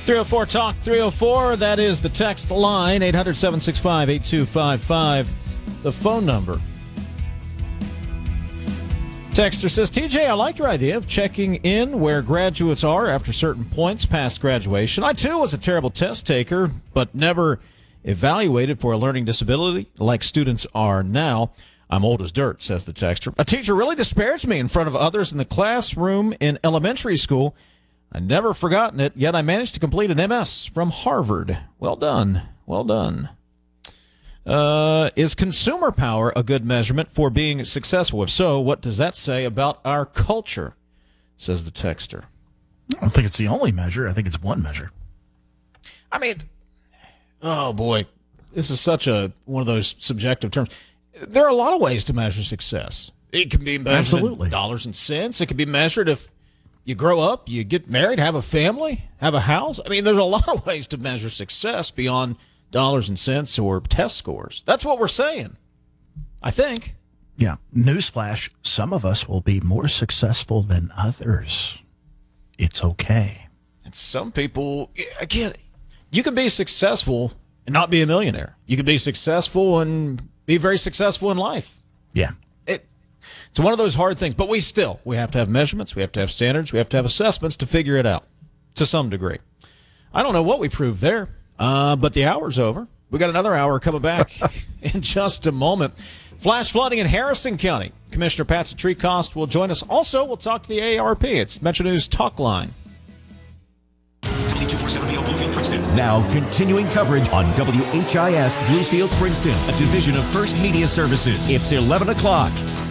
304 Talk 304. That is the text line, 800-765-8255. The phone number. Texter says, TJ, I like your idea of checking in where graduates are after certain points past graduation. I, too, was a terrible test taker, but never evaluated for a learning disability like students are now. I'm old as dirt, says the texter. A teacher really disparaged me in front of others in the classroom in elementary school. I've never forgotten it, yet I managed to complete an MS from Harvard. Well done. Well done. Is consumer power a good measurement for being successful? If so, what does that say about our culture, says the texter. I don't think it's the only measure. I think it's one measure. I mean, oh, boy, this is such one of those subjective terms. There are a lot of ways to measure success. It can be measured in dollars and cents. It can be measured if you grow up, you get married, have a family, have a house. I mean, there's a lot of ways to measure success beyond dollars and cents or test scores. That's what we're saying, I think. Yeah. Newsflash, some of us will be more successful than others. It's okay. And some people, again, you can be successful and not be a millionaire. You can be successful and be very successful in life. Yeah. It's one of those hard things, but we have to have measurements, we have to have standards, we have to have assessments to figure it out to some degree. I don't know what we proved there, but the hour's over. We got another hour coming back in just a moment. Flash flooding in Harrison County. Commissioner Patsy Treecost will join us. Also, we'll talk to the AARP. It's Metro News Talk Line. W247 Bluefield, Princeton. Now continuing coverage on WHIS Bluefield, Princeton, a division of First Media Services. It's 11 o'clock.